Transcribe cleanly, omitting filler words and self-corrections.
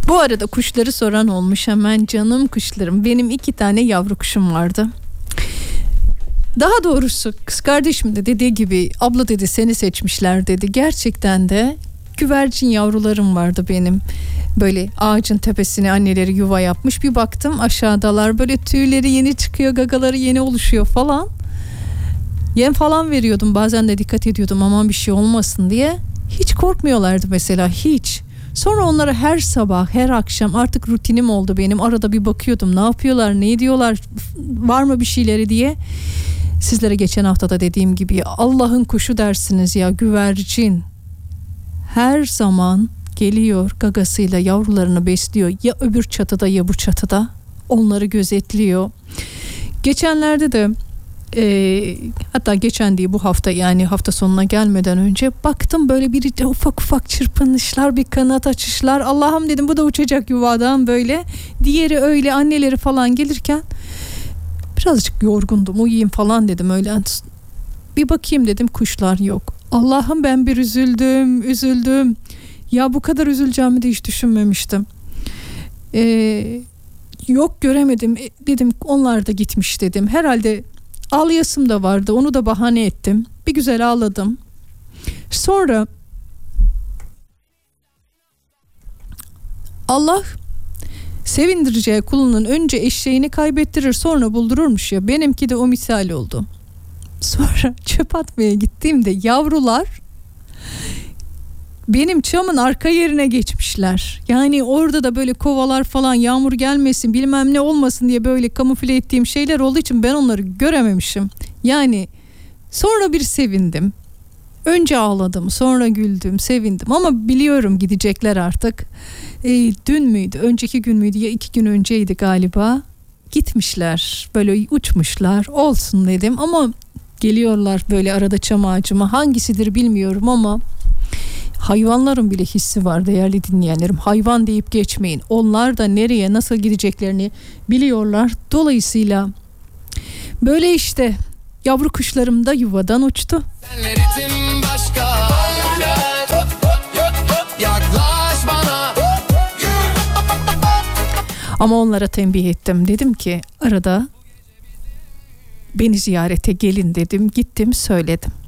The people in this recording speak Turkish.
Bu arada kuşları soran olmuş, hemen canım kuşlarım. Benim 2 tane yavru kuşum vardı. Daha doğrusu kız kardeşim de dediği gibi, abla dedi seni seçmişler dedi. Gerçekten de güvercin yavrularım vardı benim. Böyle ağacın tepesine anneleri yuva yapmış. Bir baktım aşağıdalar, böyle tüyleri yeni çıkıyor, gagaları yeni oluşuyor falan. Yem falan veriyordum, bazen de dikkat ediyordum aman bir şey olmasın diye. Hiç korkmuyorlardı mesela, hiç. Sonra onlara her sabah, her akşam artık rutinim oldu benim. Arada bir bakıyordum, ne yapıyorlar, ne ediyorlar, var mı bir şeyleri diye. Sizlere geçen hafta da dediğim gibi, Allah'ın kuşu dersiniz ya, güvercin. Her zaman geliyor, gagasıyla yavrularını besliyor. Ya öbür çatıda ya bu çatıda. Onları gözetliyor. Geçenlerde de hatta geçen değil, bu hafta, yani hafta sonuna gelmeden önce baktım, böyle biri de ufak ufak çırpınışlar, bir kanat açışlar. Allah'ım dedim, bu da uçacak yuvadan böyle. Diğeri öyle, anneleri falan gelirken birazcık yorgundum, uyuyayım falan dedim öyle. Bir bakayım dedim, kuşlar yok. Allah'ım, ben bir üzüldüm. Ya bu kadar üzüleceğimi de hiç düşünmemiştim. Yok, göremedim. Dedim onlar da gitmiş dedim. Herhalde ağlayasım da vardı, onu da bahane ettim. Bir güzel ağladım. Sonra Allah sevindireceği kulunun önce eşeğini kaybettirir, sonra buldururmuş ya. Benimki de o misal oldu. Sonra çöp atmaya gittiğimde yavrular benim çamın arka yerine geçmişler. Yani orada da böyle kovalar falan, yağmur gelmesin bilmem ne olmasın diye böyle kamufle ettiğim şeyler olduğu için ben onları görememişim. Yani sonra bir sevindim. Önce ağladım, sonra güldüm, sevindim ama biliyorum gidecekler artık. Dün müydü, önceki gün müydü, ya 2 gün önceydi galiba. Gitmişler, böyle uçmuşlar, olsun dedim ama geliyorlar böyle arada çam ağacıma. Hangisidir bilmiyorum ama hayvanların bile hissi var değerli dinleyenlerim. Hayvan deyip geçmeyin. Onlar da nereye, nasıl gideceklerini biliyorlar. Dolayısıyla böyle işte, yavru kuşlarım da yuvadan uçtu. Ama onlara tembih ettim. Dedim ki arada beni ziyarete gelin dedim. Gittim söyledim.